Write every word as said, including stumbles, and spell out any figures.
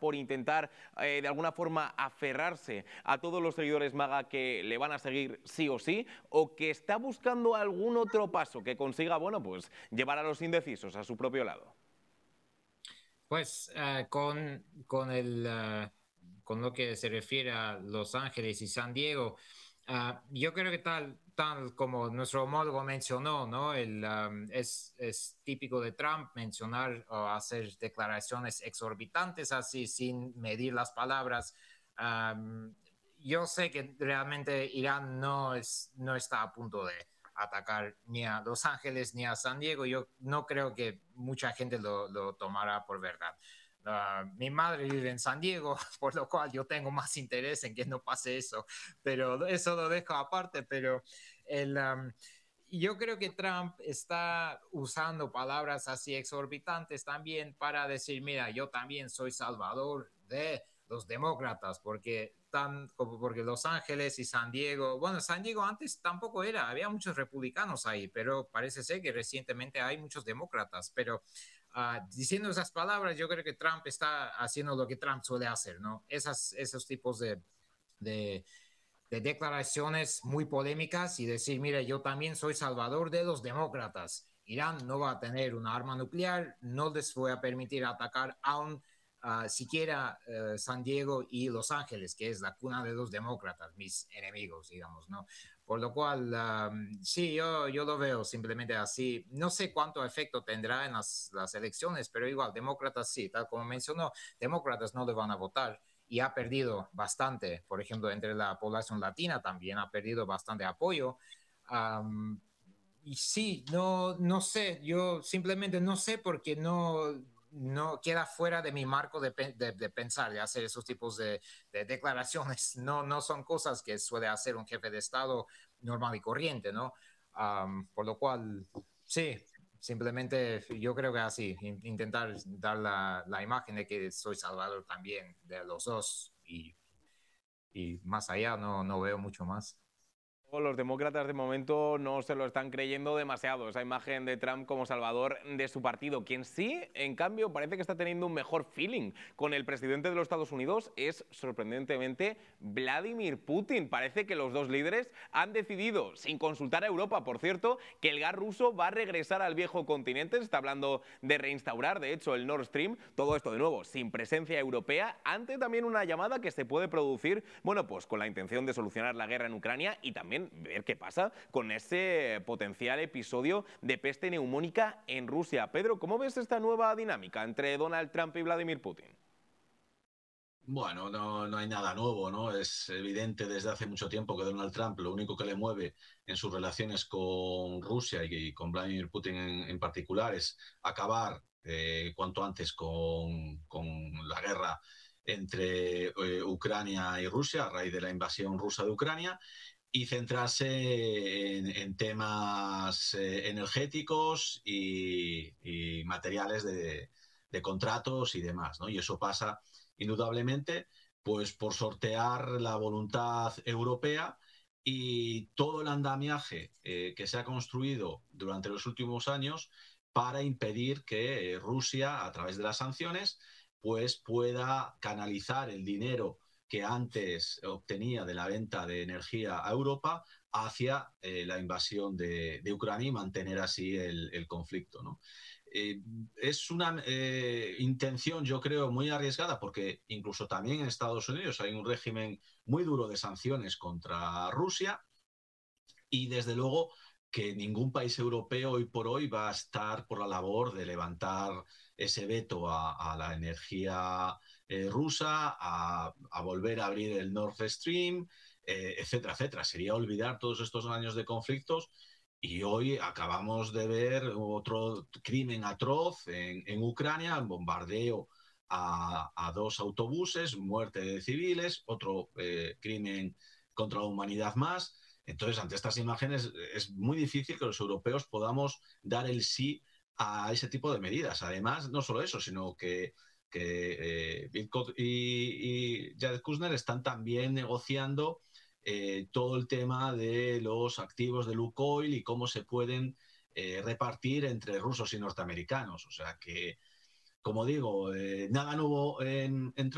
por intentar eh, de alguna forma aferrarse a todos los seguidores MAGA que le van a seguir sí o sí, o que está buscando algún otro paso que consiga, bueno, pues llevar a los indecisos a su propio lado? Pues uh, con, con, el, uh, con lo que se refiere a Los Ángeles y San Diego, uh, yo creo que tal, tal como nuestro homólogo mencionó, ¿no? El, um, es, es típico de Trump mencionar o hacer declaraciones exorbitantes así sin medir las palabras. Um, yo sé que realmente Irán no, es, no está a punto de atacar ni a Los Ángeles ni a San Diego. Yo no creo que mucha gente lo, lo tomará por verdad. Uh, mi madre vive en San Diego, por lo cual yo tengo más interés en que no pase eso, pero eso lo dejo aparte. Pero el, um, yo creo que Trump está usando palabras así exorbitantes también para decir, mira, yo también soy salvador de los demócratas, porque, tan, como porque Los Ángeles y San Diego, bueno, San Diego antes tampoco era, había muchos republicanos ahí, pero parece ser que recientemente hay muchos demócratas, pero uh, diciendo esas palabras, yo creo que Trump está haciendo lo que Trump suele hacer, ¿no? Esas, esos tipos de, de, de declaraciones muy polémicas y decir, mira, yo también soy salvador de los demócratas. Irán no va a tener una arma nuclear, no les voy a permitir atacar aún Uh, siquiera uh, San Diego y Los Ángeles, que es la cuna de los demócratas, mis enemigos, digamos, ¿no? Por lo cual, um, sí, yo, yo lo veo simplemente así. No sé cuánto efecto tendrá en las, las elecciones, pero igual, demócratas sí, tal como mencionó, demócratas no le van a votar y ha perdido bastante, por ejemplo, entre la población latina también ha perdido bastante apoyo. Um, y sí, no, no sé, yo simplemente no sé porque no no queda fuera de mi marco de, de, de pensar, de hacer esos tipos de, de, declaraciones. No, no son cosas que suele hacer un jefe de Estado normal y corriente, ¿no? Um, por lo cual, sí, simplemente yo creo que así, in, intentar dar la, la imagen de que soy salvador también de los dos y, y más allá no, no veo mucho más. Los demócratas de momento no se lo están creyendo demasiado, esa imagen de Trump como salvador de su partido. Quien sí, en cambio, parece que está teniendo un mejor feeling con el presidente de los Estados Unidos es, sorprendentemente, Vladimir Putin. Parece que los dos líderes han decidido, sin consultar a Europa, por cierto, que el gas ruso va a regresar al viejo continente. Se está hablando de reinstaurar, de hecho, el Nord Stream. Todo esto, de nuevo, sin presencia europea, ante también una llamada que se puede producir, bueno, pues con la intención de solucionar la guerra en Ucrania y también ver qué pasa con ese potencial episodio de peste neumónica en Rusia. Pedro, ¿cómo ves esta nueva dinámica entre Donald Trump y Vladimir Putin? Bueno, no, no hay nada nuevo, ¿no? Es evidente desde hace mucho tiempo que Donald Trump lo único que le mueve en sus relaciones con Rusia y, y con Vladimir Putin en, en particular es acabar eh, cuanto antes con, con la guerra entre eh, Ucrania y Rusia a raíz de la invasión rusa de Ucrania y centrarse en, en temas eh, energéticos y, y materiales de, de, contratos y demás, ¿no? Y eso pasa indudablemente pues por sortear la voluntad europea y todo el andamiaje eh, que se ha construido durante los últimos años para impedir que eh, Rusia, a través de las sanciones, pues pueda canalizar el dinero que antes obtenía de la venta de energía a Europa hacia eh, la invasión de, de, Ucrania y mantener así el, el conflicto, ¿no? Eh, es una eh, intención, yo creo, muy arriesgada porque incluso también en Estados Unidos hay un régimen muy duro de sanciones contra Rusia y desde luego que ningún país europeo hoy por hoy va a estar por la labor de levantar ese veto a, a la energía eh, rusa, a, a, volver a abrir el Nord Stream, eh, etcétera, etcétera. Sería olvidar todos estos años de conflictos y hoy acabamos de ver otro crimen atroz en, en Ucrania, en bombardeo a, a dos autobuses, muerte de civiles, otro eh, crimen contra la humanidad más. Entonces, ante estas imágenes, es muy difícil que los europeos podamos dar el sí a ese tipo de medidas. Además, no solo eso, sino que, que eh, Bitcoin y, y Jared Kushner están también negociando eh, todo el tema de los activos de Lukoil y cómo se pueden eh, repartir entre rusos y norteamericanos. O sea que, como digo, eh, nada nuevo en, en